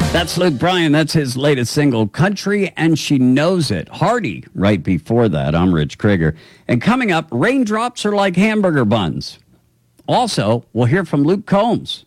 That's Luke Bryan. That's his latest single, Country, and She Knows It. Hardy, right before that. I'm Rich Krieger. And coming up, raindrops are like hamburger buns. Also, we'll hear from Luke Combs.